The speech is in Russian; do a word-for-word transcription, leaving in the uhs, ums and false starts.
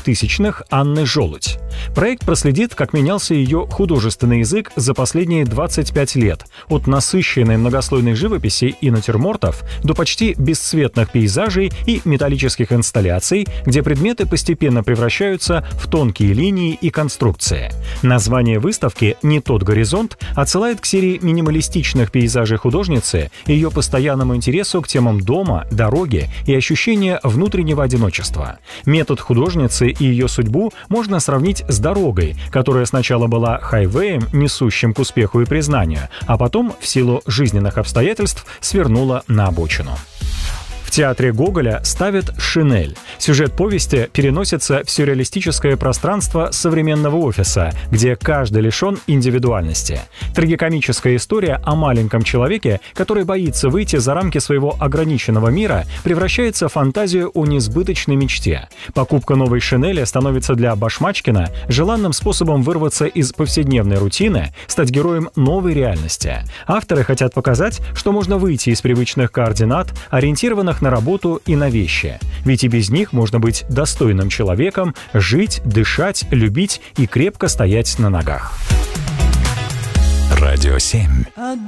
двухтысячных Анны Желудь. Проект проследит, как менялся ее художественный язык за последние двадцать пять лет, от насыщенной многослойной живописи и натюрмортов до почти бесцветных пейзажей и металлических инсталляций, где предметы постепенно превращаются в тонкие линии и конструкции. Название выставки «Не тот горизонт» отсылает к серии минималистичных пейзажей художницы и ее постоянному интересу к темам дома, дороги и ощущения внутреннего одиночества. Метод художницы и ее судьбу можно сравнить с дорогой, которая сначала была хайвеем, несущим к успеху и признанию, а потом, в силу жизненных обстоятельств, свернула на обочину. В театре Гоголя ставят «Шинель». Сюжет повести переносится в сюрреалистическое пространство современного офиса, где каждый лишен индивидуальности. Трагикомическая история о маленьком человеке, который боится выйти за рамки своего ограниченного мира, превращается в фантазию о несбыточной мечте. Покупка новой «Шинели» становится для Башмачкина желанным способом вырваться из повседневной рутины, стать героем новой реальности. Авторы хотят показать, что можно выйти из привычных координат, ориентированных на работу и на вещи. Ведь и без них можно быть достойным человеком, жить, дышать, любить и крепко стоять на ногах. Радио семь.